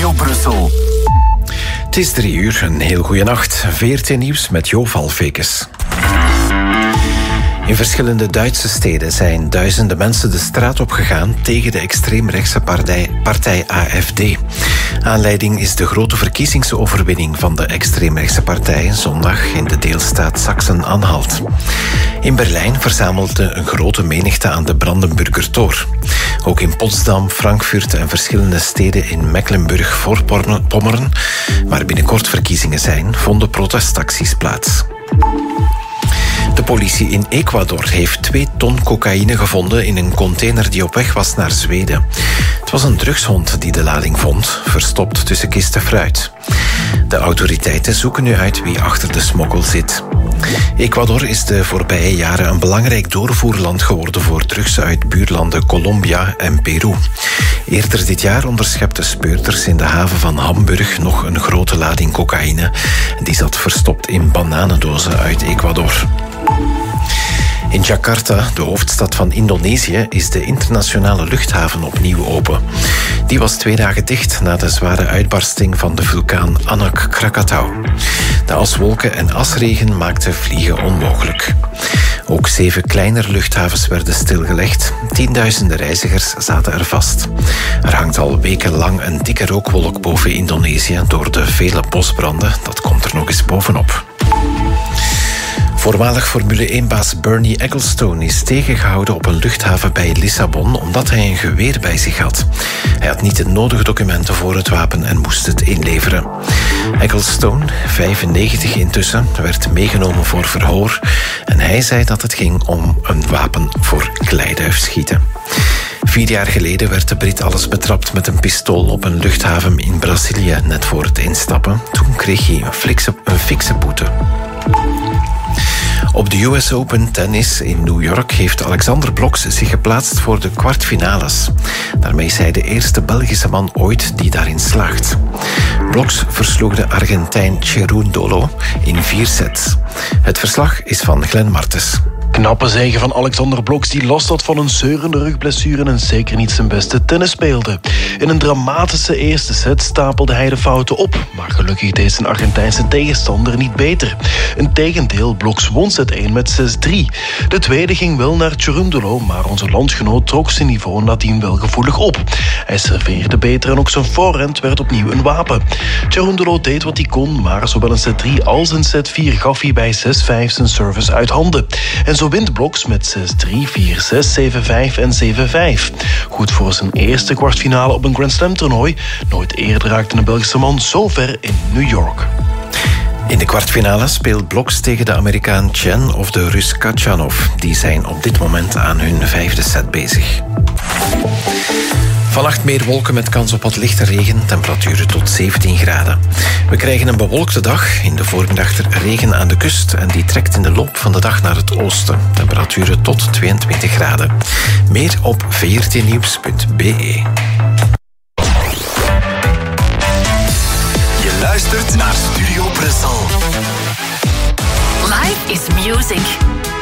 Studio Brussel. Het is 3 uur, een heel goede nacht. VRT Nieuws met Jo Valfekes. In verschillende Duitse steden zijn duizenden mensen de straat opgegaan tegen de extreemrechtse partij AfD. Aanleiding is de grote verkiezingsoverwinning van de extreemrechtse partij zondag in de deelstaat Sachsen-Anhalt. In Berlijn verzamelde een grote menigte aan de Brandenburger Tor. Ook in Potsdam, Frankfurt en verschillende steden in Mecklenburg-Vorpommern, waar binnenkort verkiezingen zijn, vonden protestacties plaats. De politie in Ecuador heeft 2 ton cocaïne gevonden in een container die op weg was naar Zweden. Het was een drugshond die de lading vond, verstopt tussen kisten fruit. De autoriteiten zoeken nu uit wie achter de smokkel zit. Ecuador is de voorbije jaren een belangrijk doorvoerland geworden voor drugs uit buurlanden Colombia en Peru. Eerder dit jaar onderschepten speurders in de haven van Hamburg nog een grote lading cocaïne. Die zat verstopt in bananendozen uit Ecuador. In Jakarta, de hoofdstad van Indonesië, is de internationale luchthaven opnieuw open. Die was 2 dagen dicht na de zware uitbarsting van de vulkaan Anak Krakatau. De aswolken en asregen maakten vliegen onmogelijk. Ook 7 kleinere luchthavens werden stilgelegd. Tienduizenden reizigers zaten er vast. Er hangt al wekenlang een dikke rookwolk boven Indonesië door de vele bosbranden. Dat komt er nog eens bovenop. Voormalig Formule 1-baas Bernie Ecclestone is tegengehouden op een luchthaven bij Lissabon omdat hij een geweer bij zich had. Hij had niet de nodige documenten voor het wapen en moest het inleveren. Ecclestone, 95 intussen, werd meegenomen voor verhoor en hij zei dat het ging om een wapen voor kleiduifschieten. 4 jaar geleden werd de Brit alles betrapt met een pistool op een luchthaven in Brazilië net voor het instappen. Toen kreeg hij een fikse boete. Op de US Open tennis in New York heeft Alexander Bloksch zich geplaatst voor de kwartfinales. Daarmee is hij de eerste Belgische man ooit die daarin slaagt. Bloksch versloeg de Argentijn Cerundolo in 4 sets. Het verslag is van Glenn Martens. Knappe zege van Alexander Bloksch, die last had van een zeurende rugblessure en zeker niet zijn beste tennis speelde. In een dramatische eerste set stapelde hij de fouten op, maar gelukkig deed zijn Argentijnse tegenstander niet beter. Integendeel, Bloksch won set 1 met 6-3. De tweede ging wel naar Cerundolo, maar onze landgenoot trok zijn niveau nadien wel gevoelig op. Hij serveerde beter en ook zijn voorhand werd opnieuw een wapen. Cerundolo deed wat hij kon, maar zowel in set 3 als in set 4 gaf hij bij 6-5 zijn service uit handen. En zo wint Bloksch met 6-3, 4-6, 7-5 en 7-5. Goed voor zijn eerste kwartfinale op een Grand Slam toernooi. Nooit eerder raakte een Belgische man zo ver in New York. In de kwartfinale speelt Bloksch tegen de Amerikaan Chen of de Rus Kachanov. Die zijn op dit moment aan hun 5e set bezig. Vannacht meer wolken met kans op wat lichte regen, temperaturen tot 17 graden. We krijgen een bewolkte dag, in de voormiddag regen aan de kust en die trekt in de loop van de dag naar het oosten. Temperaturen tot 22 graden. Meer op vrtnieuws.be. Je luistert naar Studio Brussel. Life is music.